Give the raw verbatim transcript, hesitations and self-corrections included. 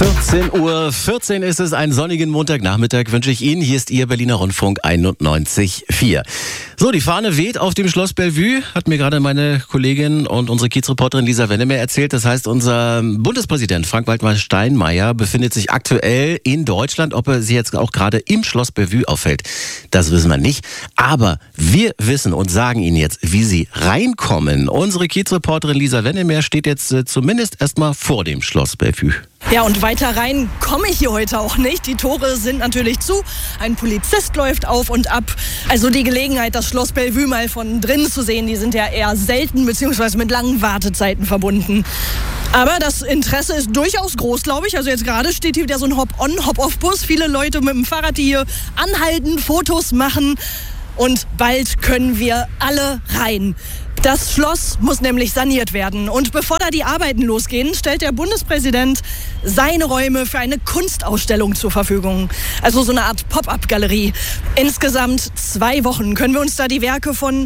vierzehn Uhr vierzehn ist es, einen sonnigen Montagnachmittag wünsche ich Ihnen. Hier ist Ihr Berliner Rundfunk einundneunzig Komma vier. So, die Fahne weht auf dem Schloss Bellevue, hat mir gerade meine Kollegin und unsere Kiezreporterin Lisa Wennemer erzählt. Das heißt, unser Bundespräsident Frank-Walter Steinmeier befindet sich aktuell in Deutschland. Ob er sich jetzt auch gerade im Schloss Bellevue auffällt, das wissen wir nicht. Aber wir wissen und sagen Ihnen jetzt, wie Sie reinkommen. Unsere Kiezreporterin Lisa Wennemer steht jetzt äh, zumindest erstmal vor dem Schloss Bellevue. Ja, und weiter rein komme ich hier heute auch nicht. Die Tore sind natürlich zu. Ein Polizist läuft auf und ab. Also die Gelegenheit, das Schloss Bellevue mal von drinnen zu sehen, die sind ja eher selten beziehungsweise mit langen Wartezeiten verbunden. Aber das Interesse ist durchaus groß, glaube ich. Also jetzt gerade steht hier wieder so ein Hop-on, Hop-off-Bus. Viele Leute mit dem Fahrrad, die hier anhalten, Fotos machen. Und bald können wir alle rein. Das Schloss muss nämlich saniert werden. Und bevor da die Arbeiten losgehen, stellt der Bundespräsident seine Räume für eine Kunstausstellung zur Verfügung. Also so eine Art Pop-up-Galerie. Insgesamt zwei Wochen können wir uns da die Werke von